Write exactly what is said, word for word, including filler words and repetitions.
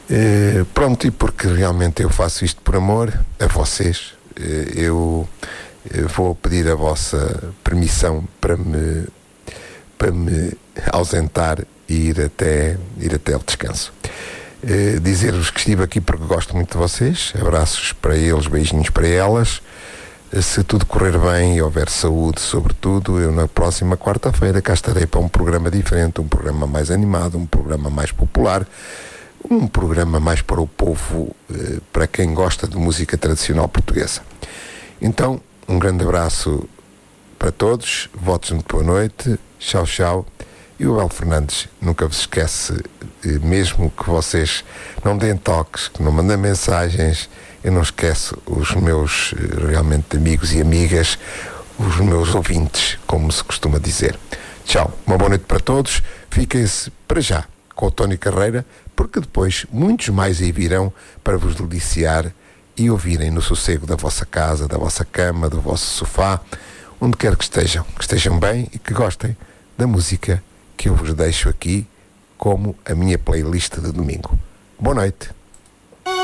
Uh, pronto, e porque realmente eu faço isto por amor a vocês, uh, eu, eu vou pedir a vossa permissão para me, para me ausentar e ir até, ir até o descanso. Uh, dizer-vos que estive aqui porque gosto muito de vocês. Abraços para eles, beijinhos para elas. Uh, se tudo correr bem e houver saúde, sobretudo, eu na próxima quarta-feira cá estarei para um programa diferente, um programa mais animado, um programa mais popular, um programa mais para o povo, uh, para quem gosta de música tradicional portuguesa. Então, um grande abraço para todos, votos de boa noite, tchau, tchau. E o Abel Fernandes nunca vos esquece, mesmo que vocês não deem toques, que não mandem mensagens, eu não esqueço os meus realmente amigos e amigas, os meus ouvintes, como se costuma dizer. Tchau, uma boa noite para todos, fiquem-se para já com o Tony Carreira, porque depois muitos mais aí virão para vos deliciar e ouvirem no sossego da vossa casa, da vossa cama, do vosso sofá, onde quer que estejam, que estejam bem e que gostem da música que eu vos deixo aqui como a minha playlist de domingo. Boa noite.